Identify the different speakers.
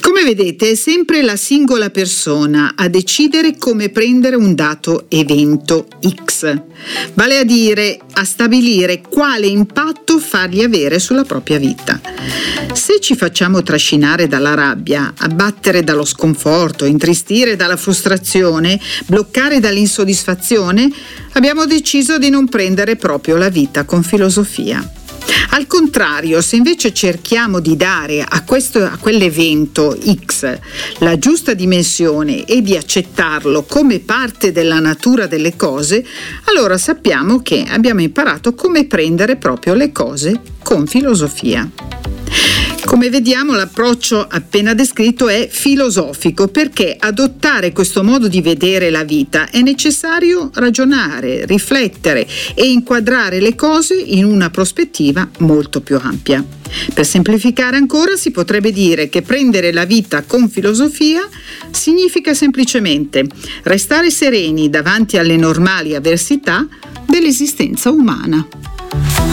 Speaker 1: Come vedete, è sempre la singola persona a decidere come prendere un dato evento X, vale a dire a stabilire quale impatto fargli avere sulla propria vita. Se ci facciamo trascinare dalla rabbia, abbattere dallo sconforto, intristire dalla frustrazione, bloccare dall'insoddisfazione, abbiamo deciso di non prendere proprio la vita con filosofia. Al contrario, se invece cerchiamo di dare a quell'evento X la giusta dimensione e di accettarlo come parte della natura delle cose, allora sappiamo che abbiamo imparato come prendere proprio le cose con filosofia. Come vediamo, l'approccio appena descritto è filosofico perché adottare questo modo di vedere la vita è necessario ragionare, riflettere e inquadrare le cose in una prospettiva molto più ampia. Per semplificare ancora, si potrebbe dire che prendere la vita con filosofia significa semplicemente restare sereni davanti alle normali avversità dell'esistenza umana.